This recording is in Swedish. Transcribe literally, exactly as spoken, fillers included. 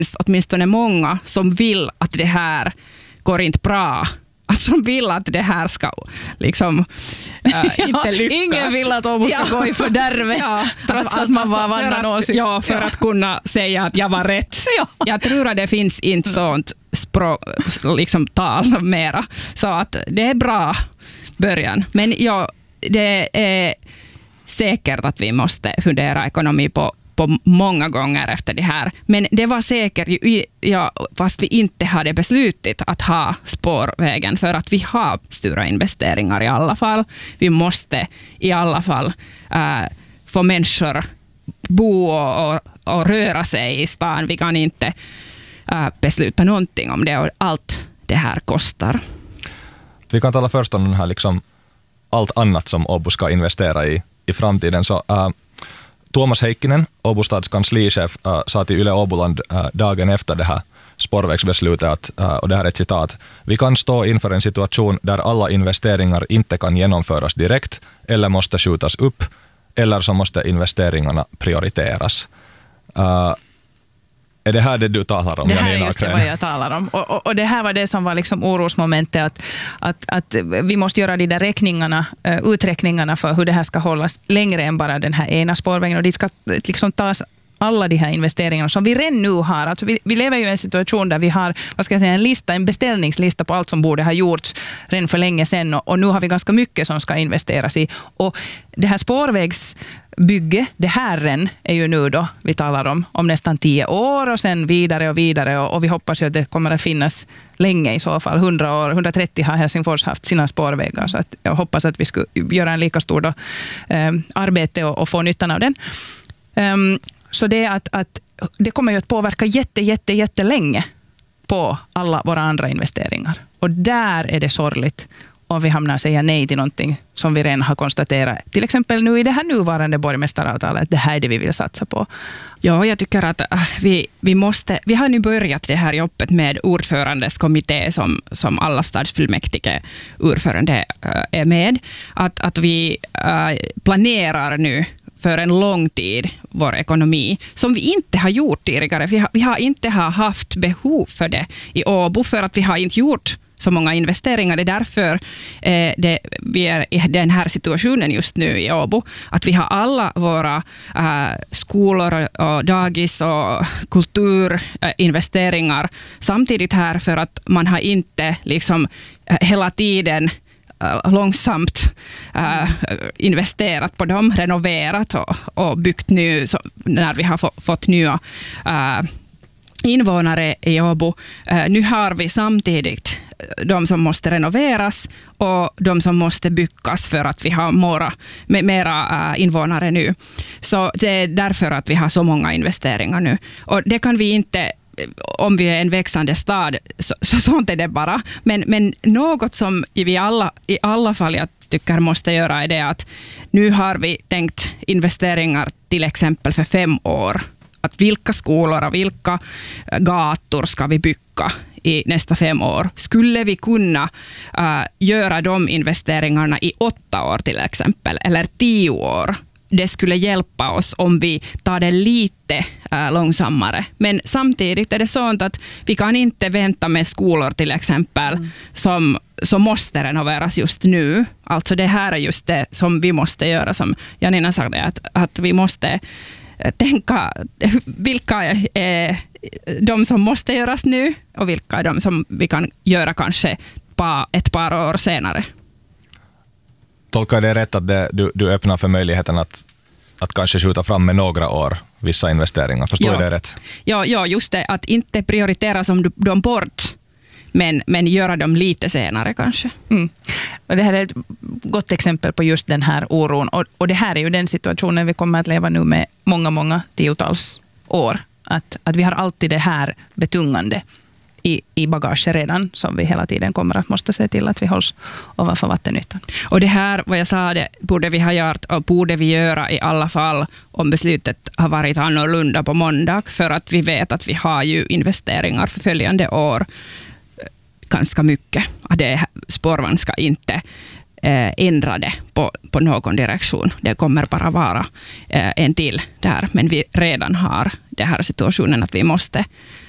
åtminstone många som vill att det här går inte bra. Att som vill att det här ska liksom äh, inte lyckas. Ingen vill att Åbo ska ja. gå i fördärve, ja, trots att, att man var vannan åsikt. Ja, för ja. att kunna säga att jag var rätt. Ja. Jag tror att det finns inte sånt språk, liksom tal mera. Så att det är bra början. Men ja, det är säkert att vi måste fundera ekonomi på på många gånger efter det här. Men det var säkert, ja, fast vi inte hade beslutat att ha spårvägen, för att vi har stora investeringar i alla fall. Vi måste i alla fall äh, få människor bo och, och röra sig i stan. Vi kan inte äh, besluta någonting om det, och allt det här kostar. Vi kan tala först om den här, liksom, allt annat som Åbo ska investera i i framtiden. Så, äh, Tuomas Heikkinen, Åbo stads kanslichef, äh, sa till Yle Åboland äh, dagen efter det här spårvägsbeslutet, att, äh, och det här är ett citat: vi kan stå inför en situation där alla investeringar inte kan genomföras direkt eller måste skjutas upp, eller så måste investeringarna prioriteras. Äh, Är det här det du talar om? Det här är just det vad jag talar om. Och, och, och det här var det som var liksom orosmomentet, att, att, att vi måste göra de där räkningarna, uträkningarna för hur det här ska hållas längre än bara den här ena spårvägen. Och det ska liksom tas alla de här investeringarna som vi redan nu har. Alltså vi, vi lever ju i en situation där vi har, vad ska jag säga, en lista, en beställningslista på allt som borde ha gjorts redan för länge sedan. Och, och nu har vi ganska mycket som ska investeras i. Och det här spårvägsbygge, det här är ju nu då vi talar om, om nästan tio år och sen vidare och vidare. Och, och vi hoppas ju att det kommer att finnas länge i så fall. hundra år, hundratrettio har Helsingfors haft sina spårvägar. Så att jag hoppas att vi skulle göra en lika stor då, eh, arbete och, och få nyttan av den. Um, Så det, är att, att, det kommer ju att påverka jätte, jätte, jättelänge på alla våra andra investeringar. Och där är det sorgligt om vi hamnar att säga nej till någonting som vi redan har konstaterat. Till exempel nu i det här nuvarande borgmästaravtalet, det här är det vi vill satsa på. Ja, jag tycker att vi, vi måste, vi har nu börjat det här jobbet med ordförandes kommitté som, som alla stadsfullmäktige ordförande är med. Att, att vi planerar nu för en lång tid vår ekonomi, som vi inte har gjort tidigare. Vi har, vi har inte haft behov för det i Åbo, för att vi har inte gjort så många investeringar. Det är därför eh, det, vi är i den här situationen just nu i Åbo, att vi har alla våra eh, skolor och dagis och kulturinvesteringar samtidigt här, för att man har inte liksom eh, hela tiden långsamt äh, investerat på dem, renoverat och, och byggt nu så, när vi har få, fått nya äh, invånare i Åbo. Äh, nu har vi samtidigt de som måste renoveras och de som måste byggas för att vi har mera, mera äh, invånare nu. Så det är därför att vi har så många investeringar nu. Och det kan vi inte, om vi är en växande stad, så, så sånt är det bara. Men, men något som vi alla, i alla fall jag tycker måste göra är det att nu har vi tänkt investeringar till exempel för fem år. Att vilka skolor och vilka gator ska vi bygga i nästa fem år? Skulle vi kunna uh, göra de investeringarna i åtta år till exempel, eller tio år? Det skulle hjälpa oss om vi tar det lite äh, långsammare. Men samtidigt är det så att vi kan inte vänta med skolor till exempel mm. som, som måste renoveras just nu. Alltså det här är just det som vi måste göra, som Janina sa, att, att vi måste tänka vilka är de som måste göras nu och vilka är de som vi kan göra kanske ett par år senare. Tolkar det rätt att det, du, du öppnar för möjligheten att, att kanske skjuta fram med några år vissa investeringar? Förstår ja. jag det rätt? Ja, ja, just det. Att inte prioritera som de bort, men, men göra dem lite senare kanske. Mm. Och det här är ett gott exempel på just den här oron. Och, och det här är ju den situationen vi kommer att leva nu med många, många tiotals år. Att, att vi har alltid det här betungande I, i bagage redan, som vi hela tiden kommer att måste se till att vi hålls ovanför vattenytan. Och det här, vad jag sa, det borde vi ha gjort och borde vi göra i alla fall om beslutet har varit annorlunda på måndag, för att vi vet att vi har ju investeringar för följande år ganska mycket. Att det, spårvagn ska inte eh, ändra det på, på någon direktion. Det kommer bara vara eh, en till där, men vi redan har den här situationen att vi måste